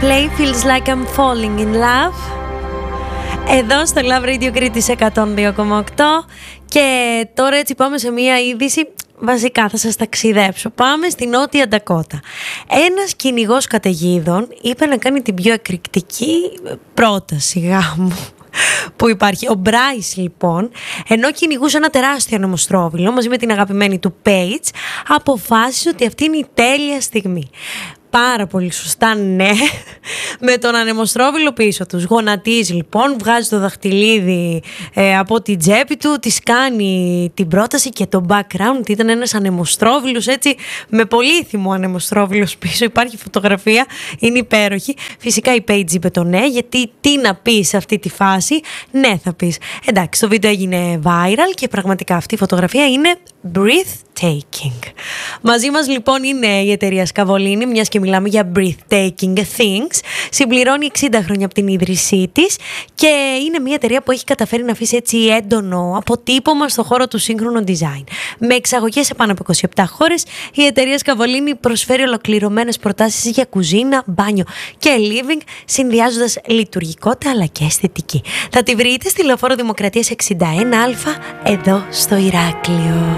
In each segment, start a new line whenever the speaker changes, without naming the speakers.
Coldplay, Feels Like I'm Falling in Love. Εδώ στο Love Radio Κρήτης 102,8. Και τώρα έτσι πάμε σε μία είδηση. Βασικά θα σας ταξιδέψω. Πάμε στη Νότια Ντακότα. Ένας κυνηγός καταιγίδων είπε να κάνει την πιο εκρηκτική πρόταση γάμου που υπάρχει. Ο Μπράις λοιπόν, ενώ κυνηγούσε ένα τεράστιο ανεμοστρόβιλο μαζί με την αγαπημένη του Paige, αποφάσισε ότι αυτή είναι η τέλεια στιγμή. Πάρα πολύ σωστά, ναι, με τον ανεμοστρόβιλο πίσω τους. Γονατίζει λοιπόν, βγάζει το δαχτυλίδι από την τσέπη του, της κάνει την πρόταση και το background ήταν ένας ανεμοστρόβιλος έτσι, με πολύθυμο ανεμοστρόβιλος πίσω. Υπάρχει φωτογραφία, είναι υπέροχη. Φυσικά η Paige είπε το ναι, γιατί τι να πεις σε αυτή τη φάση, ναι θα πεις. Εντάξει, το βίντεο έγινε viral και πραγματικά αυτή η φωτογραφία είναι breathtaking. Μαζί μας λοιπόν είναι η εταιρεία Σκαβολίνη, μιας και μιλάμε για breathtaking things. Συμπληρώνει 60 χρόνια από την ίδρυσή της και είναι μια εταιρεία που έχει καταφέρει να αφήσει έτσι έντονο αποτύπωμα στο χώρο του σύγχρονου design. Με εξαγωγές σε πάνω από 27 χώρες, η εταιρεία Σκαβολίνη προσφέρει ολοκληρωμένες προτάσεις για κουζίνα, μπάνιο και living, συνδυάζοντας λειτουργικότητα αλλά και αισθητική. Θα τη βρείτε στη Λεωφόρο Δημοκρατίας 61Α εδώ στο Ηράκλειο.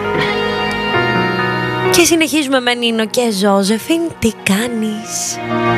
Και συνεχίζουμε με Νίνο και Ζώζεφιν. Τι κάνεις?